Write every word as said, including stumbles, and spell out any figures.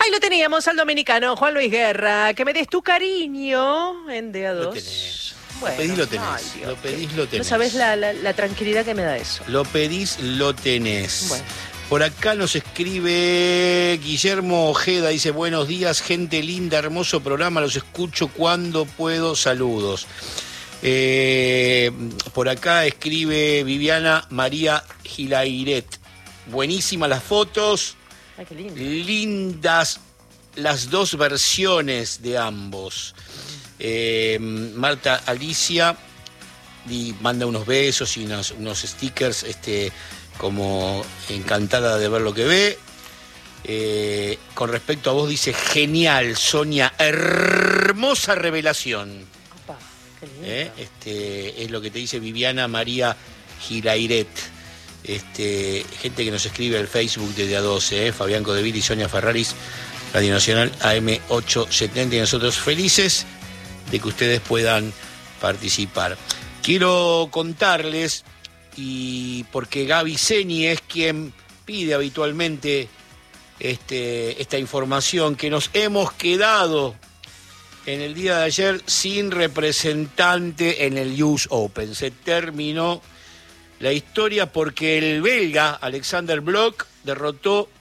Ahí lo teníamos al dominicano Juan Luis Guerra. Que me des tu cariño en D A dos. Lo tenés. Bueno, lo pedís, lo tenés. ay, Dios, lo pedís, lo tenés. No sabés la, la, la tranquilidad que me da eso. Lo pedís, lo tenés. Bueno. Por acá nos escribe Guillermo Ojeda, dice, buenos días, gente linda, hermoso programa, los escucho cuando puedo, saludos. Eh, por acá escribe Viviana María Gilairet, buenísimas las fotos, Ay, qué lindo. lindas las dos versiones de ambos. Eh, Marta Alicia y manda unos besos y unos, unos stickers, este... como encantada de ver lo que ve. Eh, con respecto a vos dice, genial, Sonia, hermosa revelación. Opa, qué lindo. Eh, este, es lo que te dice Viviana María Gilairet. Este, gente que nos escribe al Facebook de D A doce, eh, Fabián Codeville y Sonia Ferraris, Radio Nacional A M ochocientos setenta, y nosotros felices de que ustedes puedan participar. Quiero contarles, y porque Gaby Seni es quien pide habitualmente este, esta información, que nos hemos quedado en el día de ayer sin representante en el U S Open. Se terminó la historia porque el belga Alexander Bloch derrotó